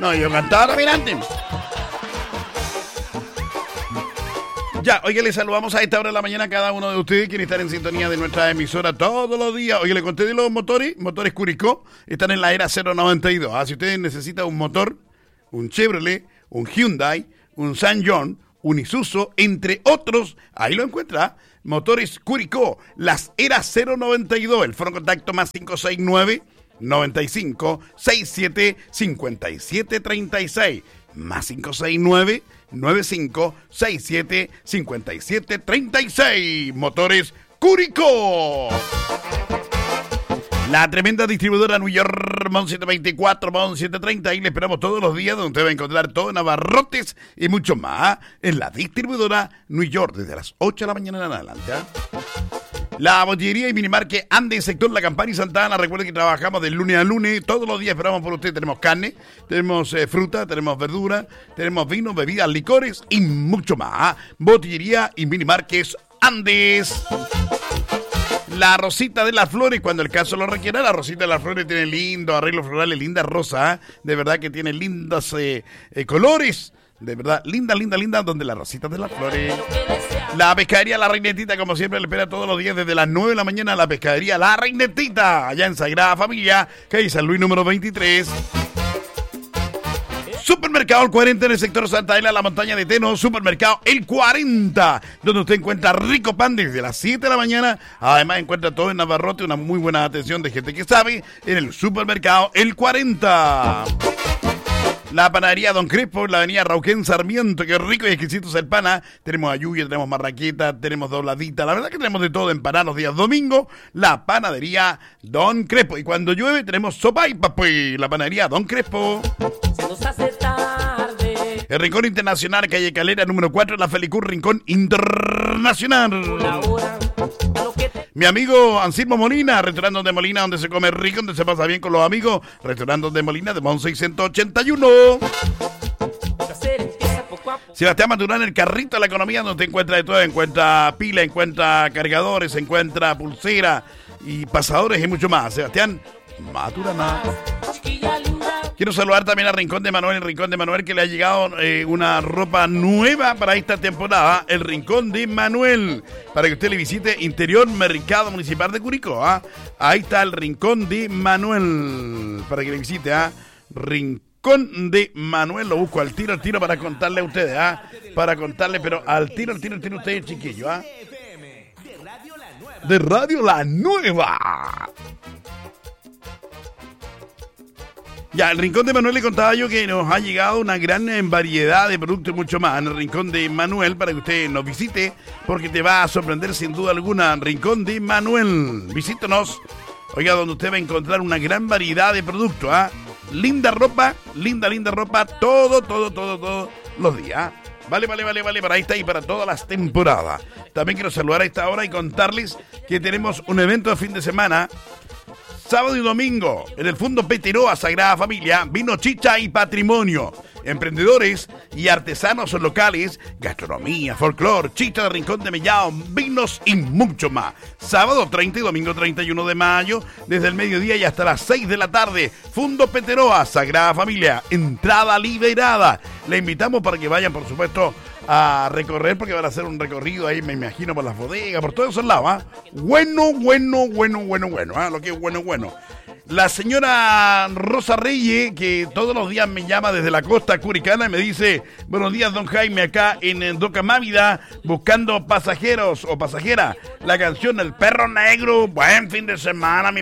No, yo cantaba mirante. Ya, oye, le saludamos a esta hora de la mañana a cada uno de ustedes quienes están en sintonía de nuestra emisora todos los días. Oye, le conté de los motores Curicó, están en la era 092. Si usted necesita un motor, un Chevrolet, un Hyundai, un San John, un Isuzu, entre otros, ahí lo encuentra. Motores Curicó, las eras 092, el foro contacto más 569 95 67 57 36, más 569 95 67 57 36. Motores Curicó. La tremenda distribuidora New York, Mon 724, Mon 730. Ahí le esperamos todos los días, donde usted va a encontrar todo en abarrotes y mucho más en la distribuidora New York, desde las 8 de la mañana en adelante. La botillería y minimarket Andes, sector La Campana y Santa Ana. Recuerden que trabajamos de lunes a lunes. Todos los días esperamos por usted. Tenemos carne, tenemos fruta, tenemos verdura, tenemos vino, bebidas, licores y mucho más. Botillería y minimarket Andes. La Rosita de las Flores, cuando el caso lo requiera. La Rosita de las Flores tiene lindo arreglo floral, linda rosa. De verdad que tiene lindos colores. De verdad, linda, donde la Rosita de las Flores. La pescadería La Reinetita, como siempre, le espera todos los días desde las 9 de la mañana. La pescadería La Reinetita, allá en Sagrada Familia, calle San Luis número 23. Supermercado El 40 en el sector Santa Ela, la montaña de Teno. Supermercado El 40, donde usted encuentra rico pan desde las 7 de la mañana. Además encuentra todo en abarrote, una muy buena atención de gente que sabe, en el Supermercado El 40. La panadería Don Crespo, la avenida Rauquén Sarmiento, que rico y exquisito es el pana. Tenemos ayuya, tenemos marraqueta, tenemos dobladita. La verdad que tenemos de todo empanadas los días domingo. La panadería Don Crespo. Y cuando llueve tenemos sopa y papi. La panadería Don Crespo. Se nos hace tarde. El Rincón Internacional, calle Calera, número 4, la Felicur Rincón Internacional. Mi amigo Anselmo Molina, restaurante de Molina, donde se come rico, donde se pasa bien con los amigos. Restaurante de Molina, de Mon 681. Sebastián Maturán, el carrito de la economía, donde te encuentra de todo. Encuentra pila, encuentra cargadores, encuentra pulsera y pasadores y mucho más. Sebastián Maturana. Quiero saludar también al Rincón de Manuel, el Rincón de Manuel, que le ha llegado una ropa nueva para esta temporada. El Rincón de Manuel, para que usted le visite, Interior Mercado Municipal de Curicó. Ahí está el Rincón de Manuel, para que le visite. Rincón de Manuel, lo busco al tiro para contarle a ustedes. Para contarle, pero al tiro ustedes, chiquillo. De Radio La Nueva. Ya, el Rincón de Manuel le contaba yo que nos ha llegado una gran variedad de productos y mucho más en el Rincón de Manuel para que usted nos visite, porque te va a sorprender sin duda alguna. Rincón de Manuel, visítenos. Oiga, donde usted va a encontrar una gran variedad de productos. Linda ropa, linda ropa, todos los días. Vale, para esta y para todas las temporadas. También quiero saludar a esta hora y contarles que tenemos un evento de fin de semana. Sábado y domingo, en el Fondo Peteroa Sagrada Familia, vino, chicha y patrimonio. Emprendedores y artesanos locales, gastronomía, folclor, chicha de Rincón de Mellao, vinos y mucho más. Sábado 30 y domingo 31 de mayo, desde el mediodía y hasta las 6 de la tarde. Fondo Peteroa Sagrada Familia, entrada liberada. Le invitamos para que vayan, por supuesto, a recorrer, porque van a hacer un recorrido ahí, me imagino, por las bodegas, por todos esos lados. Bueno. Lo que es bueno. La señora Rosa Reyes, que todos los días me llama desde la costa curicana y me dice: buenos días, don Jaime, acá en Doca Mávida, buscando pasajeros o pasajera. La canción El Perro Negro, buen fin de semana, mi